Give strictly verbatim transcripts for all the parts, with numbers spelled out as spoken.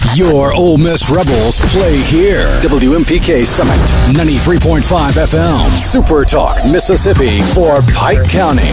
Your Ole Miss Rebels play here. W M P K Summit, ninety-three point five F M. Super Talk, Mississippi for Pike County.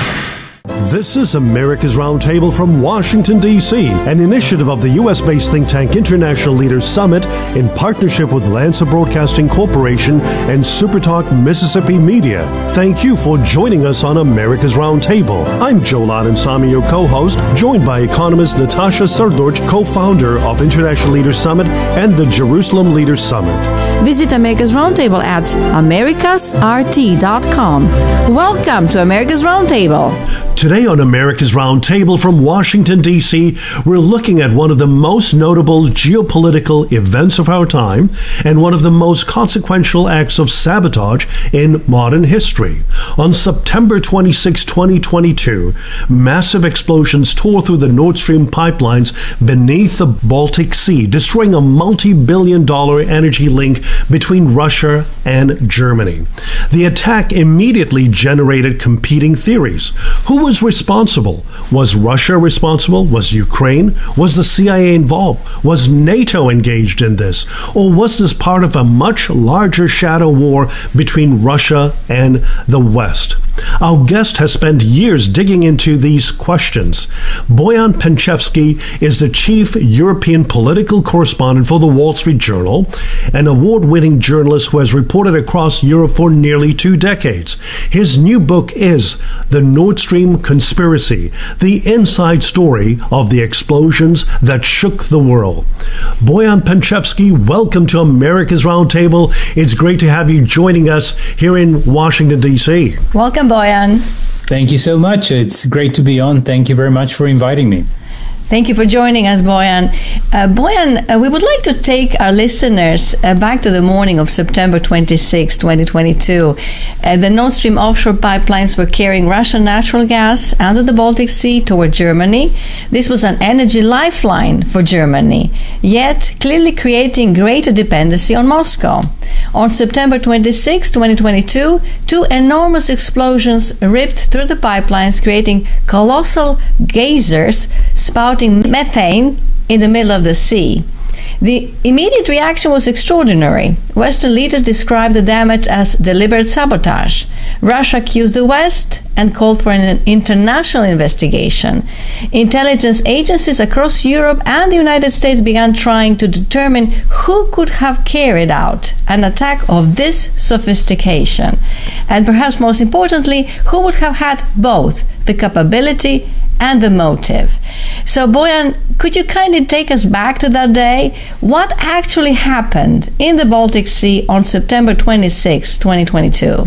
This is America's Roundtable from Washington, D C, an initiative of the U S-based think tank International Leaders Summit in partnership with Lancer Broadcasting Corporation and SuperTalk Mississippi Media. Thank you for joining us on America's Roundtable. I'm Joel Adensami, your co-host, joined by economist Natasha Srdoc, co-founder of International Leaders Summit and the Jerusalem Leaders Summit. Visit America's Roundtable at americas r t dot com. Welcome to America's Roundtable. Today on America's Roundtable from Washington, D C, we're looking at one of the most notable geopolitical events of our time and one of the most consequential acts of sabotage in modern history. On September twenty-sixth, twenty twenty-two, massive explosions tore through the Nord Stream pipelines beneath the Baltic Sea, destroying a multi-billion dollar energy link between Russia and Germany. The attack immediately generated competing theories. Who was responsible? Was Russia responsible? Was Ukraine? Was the C I A involved? Was NATO engaged in this? Or was this part of a much larger shadow war between Russia and the West? Our guest has spent years digging into these questions. Boyan Penchevsky is the chief European political correspondent for the Wall Street Journal, an award-winning journalist who has reported across Europe for nearly two decades. His new book is The Nord Stream Conspiracy, the inside story of the explosions that shook the world. Boyan Penchevsky, welcome to America's Roundtable. It's great to have you joining us here in Washington, D C. Welcome, Boyan. Thank you so much. It's great to be on. Thank you very much for inviting me. Thank you for joining us, Boyan. Uh, Boyan, uh, we would like to take our listeners uh, back to the morning of September twenty-sixth, twenty twenty-two. Uh, the Nord Stream offshore pipelines were carrying Russian natural gas out of the Baltic Sea toward Germany. This was an energy lifeline for Germany, yet clearly creating greater dependency on Moscow. On September twenty-sixth, twenty twenty-two, two enormous explosions ripped through the pipelines, creating colossal geysers spouting methane in the middle of the sea. The immediate reaction was extraordinary. Western leaders described the damage as deliberate sabotage. Russia accused the West and called for an international investigation. Intelligence agencies across Europe and the United States began trying to determine who could have carried out an attack of this sophistication. And perhaps most importantly, who would have had both the capability and the motive. So, Boyan, could you kindly take us back to that day? What actually happened in the Baltic Sea on September twenty-sixth, twenty twenty-two?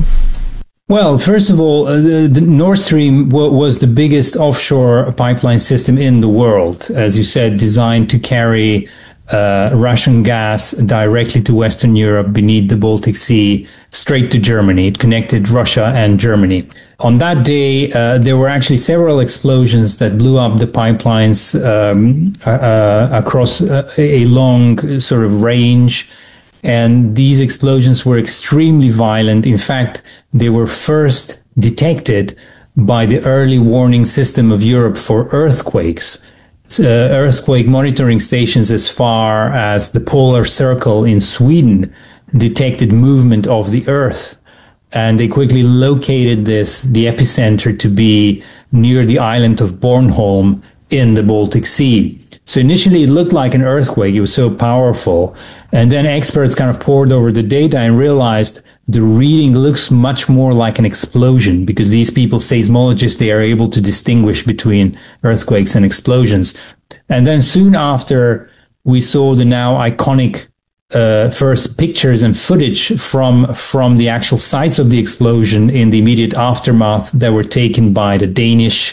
Well, first of all, uh, the, the Nord Stream w- was the biggest offshore pipeline system in the world, as you said, designed to carry uh, Russian gas directly to Western Europe beneath the Baltic Sea, straight to Germany. It connected Russia and Germany. On that day, uh, there were actually several explosions that blew up the pipelines um, uh, across a, a long sort of range. And these explosions were extremely violent. In fact, they were first detected by the early warning system of Europe for earthquakes. Uh, earthquake monitoring stations as far as the polar circle in Sweden detected movement of the earth. And they quickly located this, the epicenter, to be near the island of Bornholm in the Baltic Sea. So initially it looked like an earthquake. It was so powerful. And then experts kind of pored over the data and realized the reading looks much more like an explosion, because these people, seismologists, they are able to distinguish between earthquakes and explosions. And then soon after, we saw the now iconic Uh, first pictures and footage from from the actual sites of the explosion in the immediate aftermath that were taken by the Danish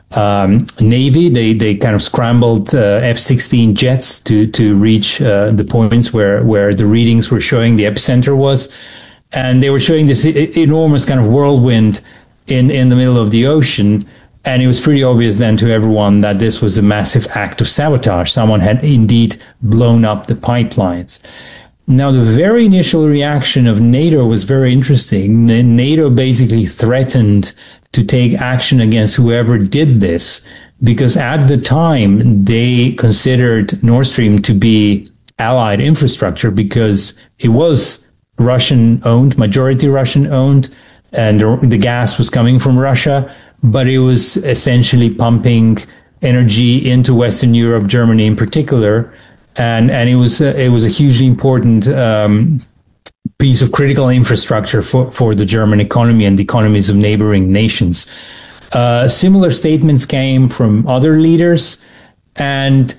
um, Navy. They they kind of scrambled uh, F sixteen jets to to reach uh, the points where where the readings were showing the epicenter was, and they were showing this enormous kind of whirlwind in in the middle of the ocean. And it was pretty obvious then to everyone that this was a massive act of sabotage. Someone had indeed blown up the pipelines. Now, the very initial reaction of NATO was very interesting. NATO basically threatened to take action against whoever did this, because at the time they considered Nord Stream to be Allied infrastructure because it was Russian owned, majority Russian owned, and the gas was coming from Russia, but it was essentially pumping energy into Western Europe, Germany in particular, and and it was uh, it was a hugely important um, piece of critical infrastructure for, for the German economy and the economies of neighboring nations. Uh, similar statements came from other leaders, and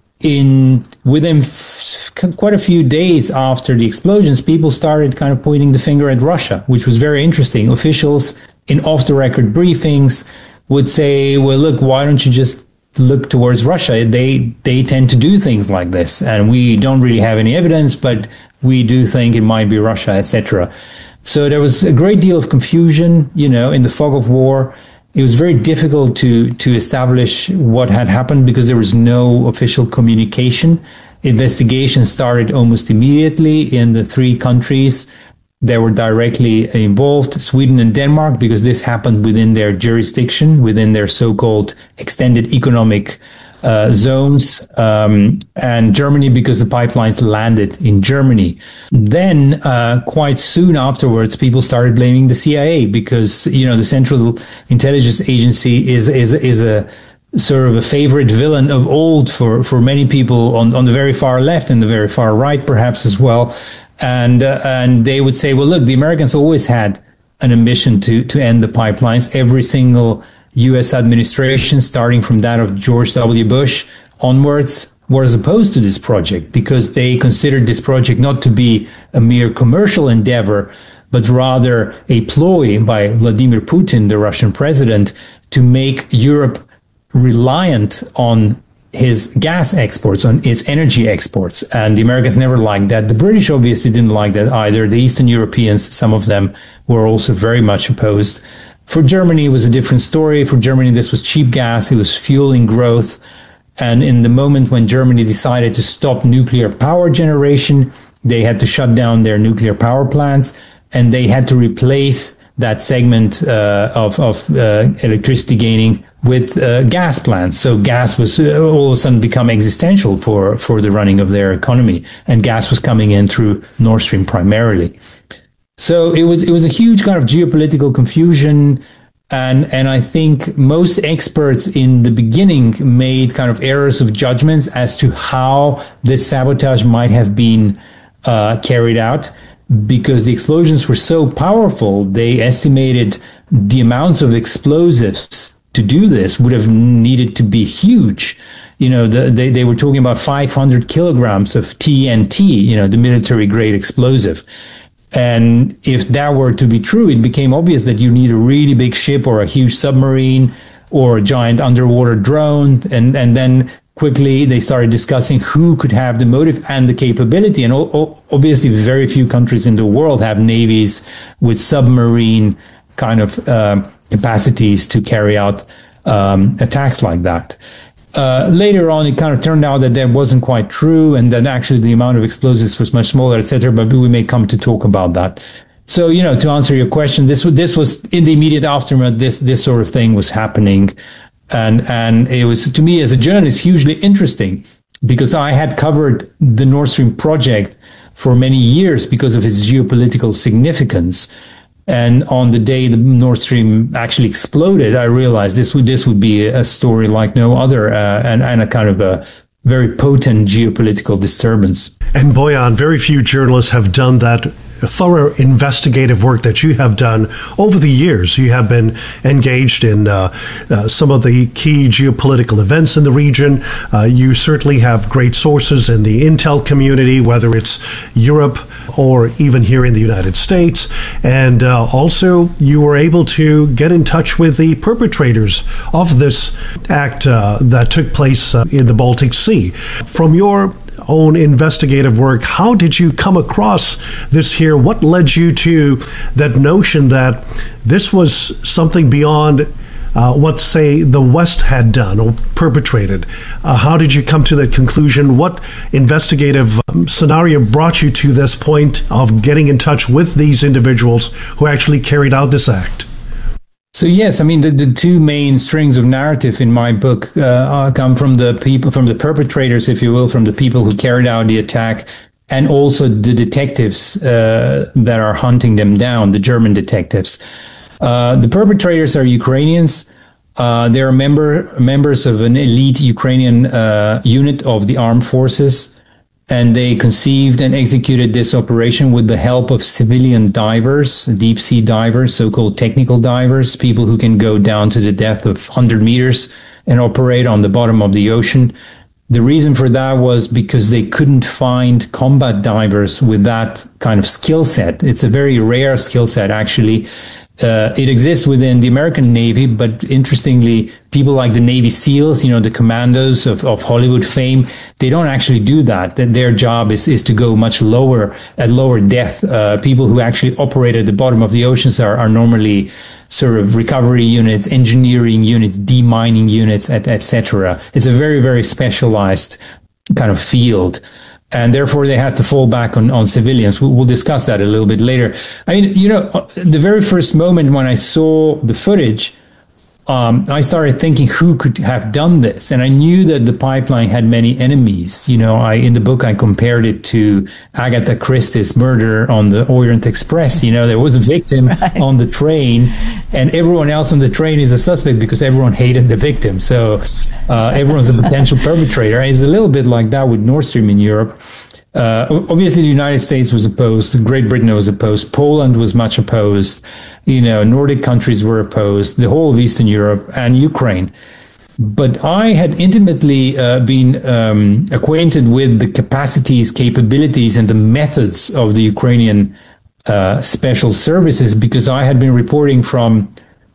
in within f- quite a few days after the explosions, people started kind of pointing the finger at Russia, which was very interesting. Officials in off-the-record briefings would say, well, look, why don't you just look towards Russia? They they tend to do things like this, and we don't really have any evidence, but we do think it might be Russia, et cetera. So there was a great deal of confusion, you know, in the fog of war. It was very difficult to to establish what had happened because there was no official communication. Investigations started almost immediately in the three countries that were directly involved, Sweden and Denmark, because this happened within their jurisdiction, within their so-called extended economic uh, zones, um, and Germany because the pipelines landed in Germany. Then, uh, quite soon afterwards, people started blaming the C I A because, you know, the Central Intelligence Agency is is is a sort of a favorite villain of old for, for many people on, on the very far left and the very far right, perhaps as well. And uh, and they would say, well, look, the Americans always had an ambition to to end the pipelines. Every single U S administration, starting from that of George W. Bush onwards, was opposed to this project because they considered this project not to be a mere commercial endeavor, but rather a ploy by Vladimir Putin, the Russian president, to make Europe reliant on his gas exports, on its energy exports. And the Americans never liked that. The British obviously didn't like that either. The Eastern Europeans, some of them, were also very much opposed. For Germany, it was a different story. For Germany, this was cheap gas. It was fueling growth. And in the moment when Germany decided to stop nuclear power generation, they had to shut down their nuclear power plants, and they had to replace that segment uh, of, of uh, electricity gaining with uh, gas plants. So gas was uh, all of a sudden become existential for, for the running of their economy. And gas was coming in through Nord Stream primarily. So it was it was a huge kind of geopolitical confusion. And, and I think most experts in the beginning made kind of errors of judgments as to how this sabotage might have been uh, carried out, because the explosions were so powerful. They estimated the amounts of explosives to do this would have needed to be huge. You know, the, they, they were talking about five hundred kilograms of T N T, you know, the military grade explosive. And if that were to be true, it became obvious that you need a really big ship or a huge submarine or a giant underwater drone. And, and then quickly they started discussing who could have the motive and the capability. And o- o- obviously very few countries in the world have navies with submarine kind of uh, capacities to carry out um, attacks like that. Uh, later on, it kind of turned out that that wasn't quite true, and that actually the amount of explosives was much smaller, et cetera. But we may come to talk about that. So, you know, to answer your question, this was this was in the immediate aftermath. This this sort of thing was happening, and and it was, to me as a journalist, hugely interesting because I had covered the Nord Stream project for many years because of its geopolitical significance. And on the day the Nord Stream actually exploded, I realized this would this would be a story like no other, uh, and, and a kind of a very potent geopolitical disturbance. And Bojan, very few journalists have done that thorough investigative work that you have done over the years. You have been engaged in uh, uh, some of the key geopolitical events in the region. Uh, you certainly have great sources in the intel community, whether it's Europe or even here in the United States. And uh, also, you were able to get in touch with the perpetrators of this act uh, that took place uh, in the Baltic Sea. From your own investigative work, how did you come across this here? What led you to that notion that this was something beyond uh, what, say, the West had done or perpetrated? Uh, how did you come to that conclusion? What investigative um, scenario brought you to this point of getting in touch with these individuals who actually carried out this act? So yes, I mean the, the two main strings of narrative in my book uh, come from the people, from the perpetrators, if you will, from the people who carried out the attack, and also the detectives uh, that are hunting them down, the German detectives. Uh, the perpetrators are Ukrainians. Uh, they are member members of an elite Ukrainian uh, unit of the armed forces. And they conceived and executed this operation with the help of civilian divers, deep sea divers, so-called technical divers, people who can go down to the depth of one hundred meters and operate on the bottom of the ocean. The reason for that was because they couldn't find combat divers with that kind of skill set. It's a very rare skill set, actually. Uh, it exists within the American Navy, but interestingly, people like the Navy SEALs, you know, the commandos of, of Hollywood fame, they don't actually do that. Their job is, is to go much lower, at lower depth. Uh, people who actually operate at the bottom of the oceans are, are normally sort of recovery units, engineering units, demining units, et cetera. It's a very, very specialized kind of field. And therefore, they have to fall back on, on civilians. We'll discuss that a little bit later. I mean, you know, the very first moment when I saw the footage, um, I started thinking who could have done this. And I knew that the pipeline had many enemies. You know, I in the book, I compared it to Agatha Christie's murder on the Orient Express. You know, there was a victim right. on the train, and everyone else on the train is a suspect because everyone hated the victim. So uh, everyone's a potential perpetrator. It's a little bit like that with Nord Stream in Europe. Uh, obviously, the United States was opposed. Great Britain was opposed. Poland was much opposed. You know, Nordic countries were opposed. The whole of Eastern Europe and Ukraine. But I had intimately uh, been um, acquainted with the capacities, capabilities, and the methods of the Ukrainian uh, special services because I had been reporting from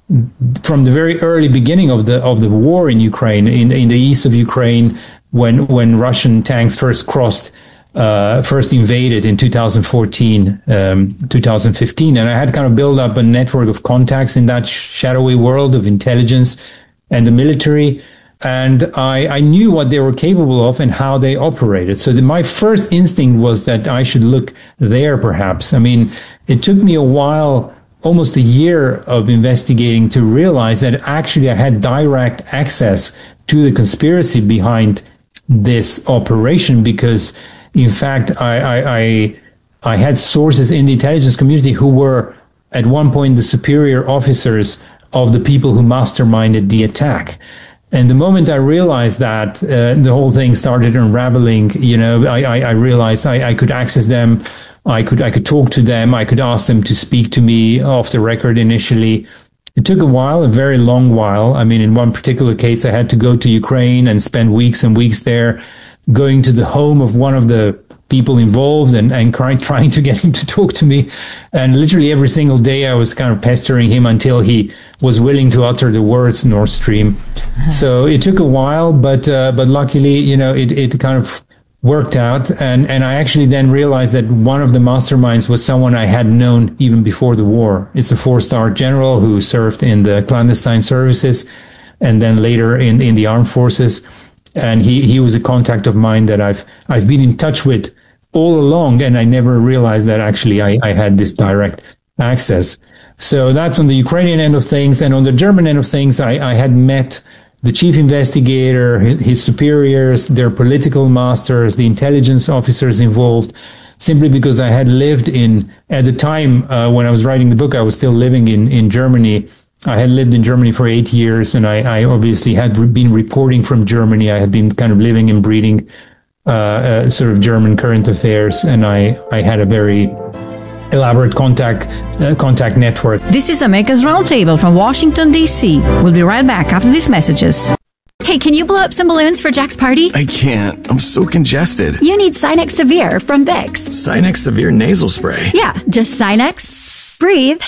from the very early beginning of the of the war in Ukraine, in in the east of Ukraine, when when Russian tanks first crossed. Uh, first invaded in two thousand fourteen, um, two thousand fifteen. And I had kind of built up a network of contacts in that shadowy world of intelligence and the military. And I, I knew what they were capable of and how they operated. So the, my first instinct was that I should look there, perhaps. I mean, it took me a while, almost a year of investigating to realize that actually I had direct access to the conspiracy behind this operation because in fact, I, I, I, I had sources in the intelligence community who were at one point the superior officers of the people who masterminded the attack. And the moment I realized that, uh, the whole thing started unraveling. You know, I, I, I realized I, I could access them. I could, I could talk to them. I could ask them to speak to me off the record initially. It took a while, a very long while. I mean, in one particular case, I had to go to Ukraine and spend weeks and weeks there, going to the home of one of the people involved and, and trying, trying to get him to talk to me. And literally every single day I was kind of pestering him until he was willing to utter the words Nord Stream. So it took a while, but uh, but luckily, you know, it, it kind of worked out. And, and I actually then realized that one of the masterminds was someone I had known even before the war. It's a four-star general who served in the clandestine services and then later in, in the armed forces. And he, he was a contact of mine that I've I've been in touch with all along, and I never realized that actually I, I had this direct access. So that's on the Ukrainian end of things. And on the German end of things, I, I had met the chief investigator, his, his superiors, their political masters, the intelligence officers involved, simply because I had lived in, at the time uh, when I was writing the book, I was still living in, in Germany. I had lived in Germany for eight years, and I, I obviously had re- been reporting from Germany. I had been kind of living and breathing uh, uh, sort of German current affairs, and I, I had a very elaborate contact uh, contact network. This is America's Roundtable from Washington, D C We'll be right back after these messages. Hey, can you blow up some balloons for Jack's party? I can't. I'm so congested. You need Sinex Severe from Vicks. Sinex Severe nasal spray? Yeah, just Sinex. Breathe.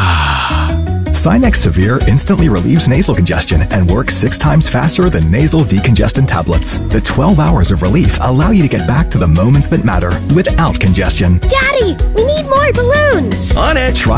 Ah. Sinex Severe instantly relieves nasal congestion and works six times faster than nasal decongestant tablets. The twelve hours of relief allow you to get back to the moments that matter without congestion. Daddy, we need more balloons. On it. Try